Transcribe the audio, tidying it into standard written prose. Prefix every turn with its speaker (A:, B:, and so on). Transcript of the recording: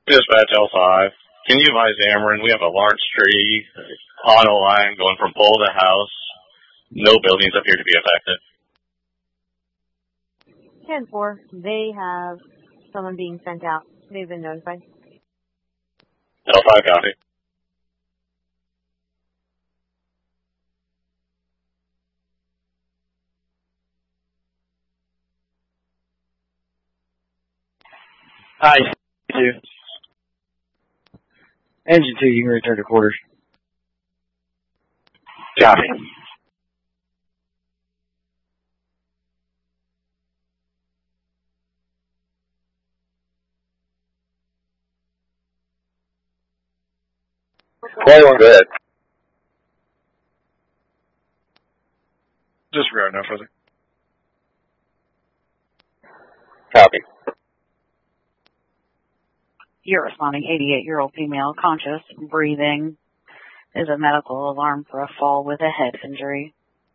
A: Dispatch L5. Can you advise Ameren? We have a large tree on a line going from pole to house. No buildings appear to be affected.
B: 10-4. They have someone being sent out. They've been notified.
A: L5 copy.
C: Hi, 2. Engine 2, you can return to quarters.
A: Copy. Go ahead.
D: Disregard, no further.
A: Copy.
E: You're responding 88-year-old female, conscious, breathing, is a medical alarm for a fall with a head injury.